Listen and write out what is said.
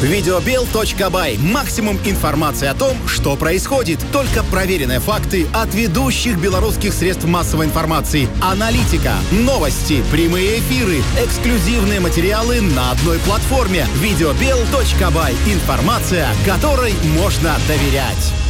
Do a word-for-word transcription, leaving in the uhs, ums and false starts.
Видеобел точка бай. Максимум информации о том, что происходит. Только проверенные факты от ведущих белорусских средств массовой информации. Аналитика, новости, прямые эфиры, эксклюзивные материалы на одной платформе. Видеобел точка бай. Информация, которой можно доверять.